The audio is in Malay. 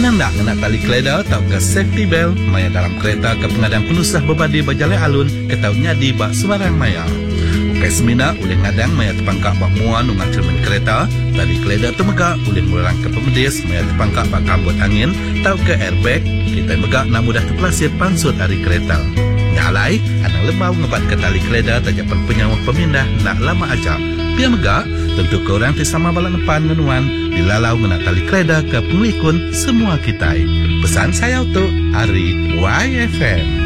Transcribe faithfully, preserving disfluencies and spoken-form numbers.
Anang nak ngena tali keleda tau ke safety belt maya dalam kereta ke pengadang penusah berbadi berjalan alun ke tau nyadi bak sembarang maya. Ukai semina oleh ngadang maya terpangkak bak muan ungat cermin kereta, tali keleda temegak oleh melarang ke pemedis maya terpangkak bak kabut angin tau ke airbag, kita megak nak mudah terpelasir pansut dari kereta. Nyalai, anang lebau ngebat ke tali keleda tajak penyawa pemindah nak lama aja. Pia megak, tentu korang tisama balak depan menuan dilalau ngena tali keleda ke pengelikun semua kita. Pesan saya untuk Ari Y F M.